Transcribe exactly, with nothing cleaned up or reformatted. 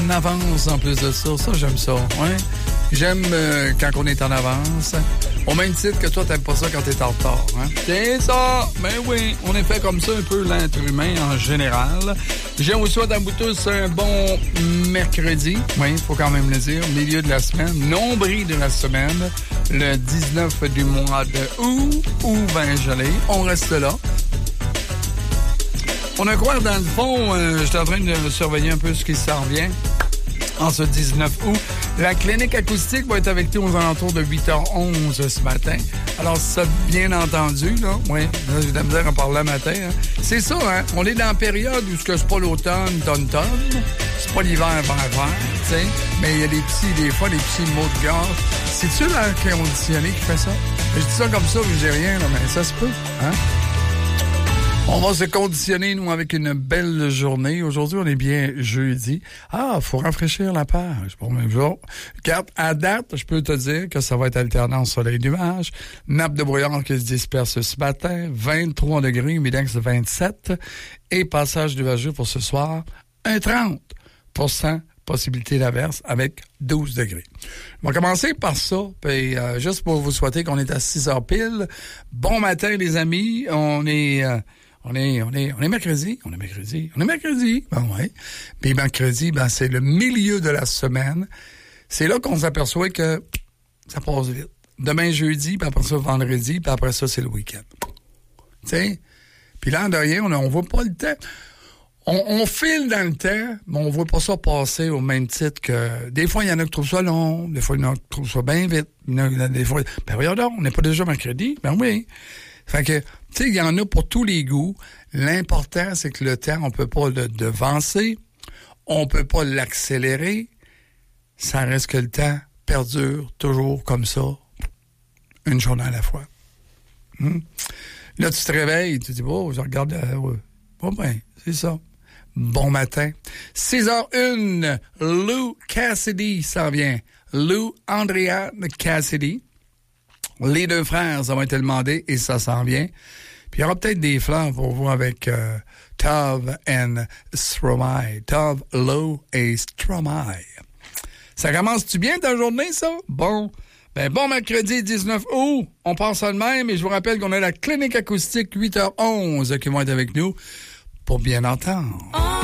en avance en plus de ça. Ça, j'aime ça. Ouais. J'aime euh, quand on est en avance. Au même titre que toi, t'aimes pas ça quand t'es en retard. Hein? C'est ça! Ben oui, on est fait comme ça un peu l'être humain en général. Je vous souhaite à vous tous un bon mercredi. Oui, il faut quand même le dire. Milieu de la semaine, nombril de la semaine. Le dix-neuf du mois de août, ou ben gelé. On reste là. On a quoi dans le fond? Euh, je suis en train de surveiller un peu ce qui s'en vient. En ce dix-neuf août, la clinique acoustique va être avec nous aux alentours de huit heures onze ce matin. Alors, ça, bien entendu, là, oui, là, j'ai de la misère à parler le matin, hein. C'est ça, hein, on est dans la période où c'est pas l'automne, tonne-tonne, c'est pas l'hiver, vert-vert, tu sais, mais il y a des petits, des fois, des petits mots de gaz. C'est-tu l'air conditionné qui fait ça? Je dis ça comme ça, je dis rien, là, mais ça se peut, hein? On va se conditionner, nous, avec une belle journée. Aujourd'hui, on est bien jeudi. Ah, faut rafraîchir la page pour même jour. Regarde, à date, je peux te dire que ça va être alternance soleil-nuage. Nappe de brouillard qui se disperse ce matin. vingt-trois degrés, Midex vingt-sept. Et passage nuageux pour ce soir, un trente pour cent possibilité d'averse avec douze degrés. On va commencer par ça, puis euh, juste pour vous souhaiter qu'on est à six heures pile. Bon matin, les amis. On est... Euh, On est, on est, on est mercredi, on est mercredi, on est mercredi, ben ouais. Puis mercredi, ben c'est le milieu de la semaine. C'est là qu'on s'aperçoit que ça passe vite. Demain jeudi, puis après ça vendredi, puis après ça c'est le week-end. Tu sais. Puis là de rien, on, on voit pas le temps. On, on file dans le temps, mais on voit pas ça passer au même titre que... Des fois, il y en a qui trouvent ça long, des fois, il y en a qui trouvent ça bien vite. Il y en a, des fois... Ben regardons, on n'est pas déjà mercredi, ben oui. Fait que, tu sais, il y en a pour tous les goûts. L'important, c'est que le temps, on peut pas le devancer, on peut pas l'accélérer. Ça reste que le temps perdure toujours comme ça, une journée à la fois. Hum? Là, tu te réveilles, tu te dis, oh, je regarde... Euh, ouais. Bon, ben, c'est ça. Bon matin. six heures une, Lou Cassidy s'en vient. Lou Andrea Cassidy. Les deux frères, ça va être demandé et ça s'en vient. Puis il y aura peut-être des fleurs pour vous avec euh, Tove and Stromae. Tove, Low et Stromae. Ça commence-tu bien ta journée, ça? Bon. Ben, bon mercredi dix-neuf août. On passe à le même et je vous rappelle qu'on a la clinique acoustique huit heures onze qui vont être avec nous pour bien entendre.